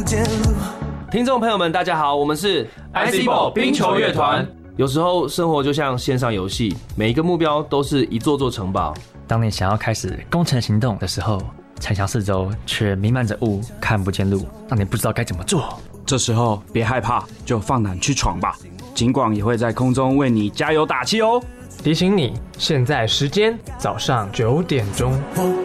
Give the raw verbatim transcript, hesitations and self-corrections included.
见路。 听众朋友们，大家好，我们是 I C Ball 冰球乐团。 有时候生活就像线上游戏，每一个目标都是一座座城堡。 当你想要开始攻城行动的时候，城墙四周却弥漫着雾，看不见路，让你不知道该怎么做。 这时候别害怕，就放胆去闯吧。警广也会在空中为你加油打气哦。 提醒你，现在时间早上九点钟。